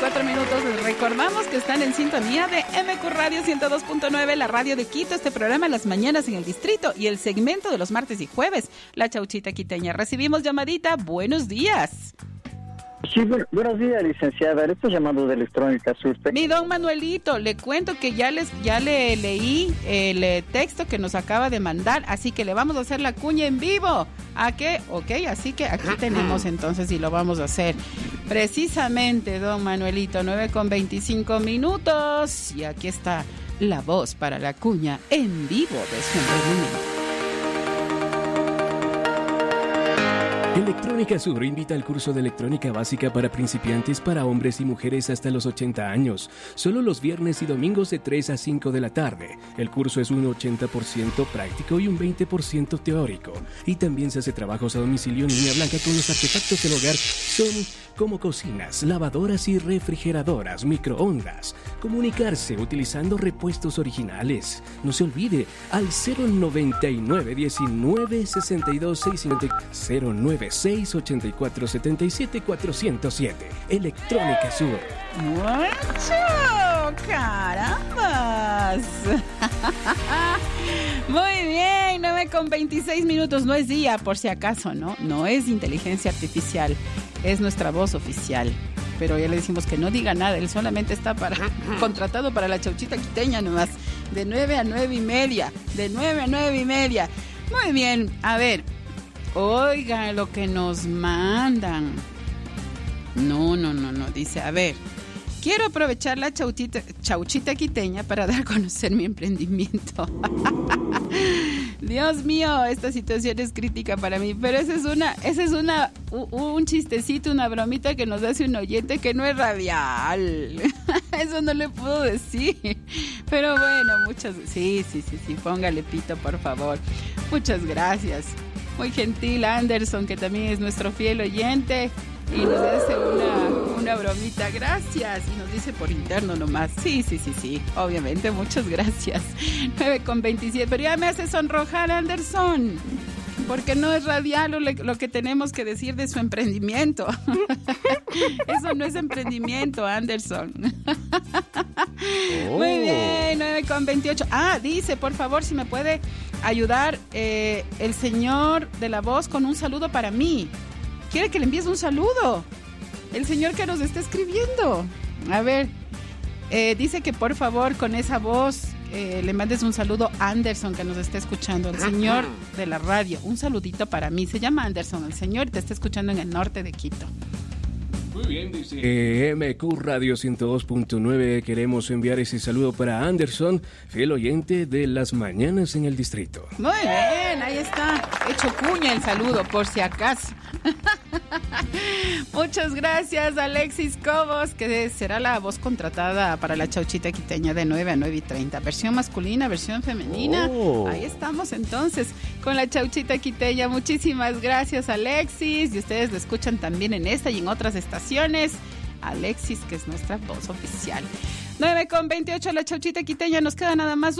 24 minutos. Les recordamos que están en sintonía de MQ Radio 102.9, la radio de Quito. Este programa en las mañanas en el distrito y el segmento de los martes y jueves, la Chauchita Quiteña. Recibimos llamadita. Buenos días. Sí, buenos días, licenciada. Le estoy llamando de Electrónica Sur. Mi don Manuelito, le cuento que ya le leí el texto que nos acaba de mandar, así que le vamos a hacer la cuña en vivo. ¿A qué? Ok, así que aquí tenemos entonces y lo vamos a hacer. Precisamente, don Manuelito, 9:25 minutos. Y aquí está la voz para la cuña en vivo de su emprendimiento. Electrónica Sur invita al curso de electrónica básica para principiantes para hombres y mujeres hasta los 80 años. Solo los viernes y domingos de 3 a 5 de la tarde. El curso es un 80% práctico y un 20% teórico. Y también se hace trabajos a domicilio en línea blanca con los artefactos del hogar. Son como cocinas, lavadoras y refrigeradoras, microondas. Comunicarse utilizando repuestos originales. No se olvide, al 099 19 62 650 096 84 77 407. Electrónica Sur. ¡Mucho! ¡Carambas! Muy bien, 9:26 minutos. No es día, por si acaso, ¿no? No es inteligencia artificial. Es nuestra voz oficial. Pero ya le decimos que no diga nada. Él solamente está contratado para la Chauchita Quiteña nomás. De 9 a 9 y media. De 9 a 9 y media. Muy bien. A ver. Oigan lo que nos mandan. No. Dice, a ver. Quiero aprovechar la Chauchita Quiteña para dar a conocer mi emprendimiento. Dios mío, esta situación es crítica para mí, pero ese es un chistecito, una bromita que nos hace un oyente que no es radial. Eso no le puedo decir. Pero bueno, sí, póngale pito, por favor. Muchas gracias. Muy gentil Anderson, que también es nuestro fiel oyente. Y nos hace una bromita, gracias. Y nos dice por interno nomás. Sí, obviamente, muchas gracias. 9:27, pero ya me hace sonrojar, Anderson. Porque no es radial lo que tenemos que decir de su emprendimiento. Eso no es emprendimiento, Anderson. Muy bien, 9:28. Dice, por favor, si me puede ayudar el señor de la voz con un saludo para mí. Quiere que le envíes un saludo. El señor que nos está escribiendo. A ver, dice que por favor con esa voz le mandes un saludo a Anderson que nos está escuchando. El señor de la radio. Un saludito para mí. Se llama Anderson, el señor, te está escuchando en el norte de Quito. Muy bien, dice MQ Radio 102.9. Queremos enviar ese saludo para Anderson, fiel oyente de las mañanas en el distrito. Muy bien, ahí está. Hecho cuña el saludo, por si acaso. Muchas gracias, Alexis Cobos, que será la voz contratada para la Chauchita Quiteña de 9 a 9:30. Versión masculina, versión femenina. Ahí estamos entonces con la Chauchita Quiteña. Muchísimas gracias, Alexis. Y ustedes lo escuchan también en esta y en otras estaciones. Alexis, que es nuestra voz oficial. 9:28, la Chauchita Quiteña. Nos queda nada más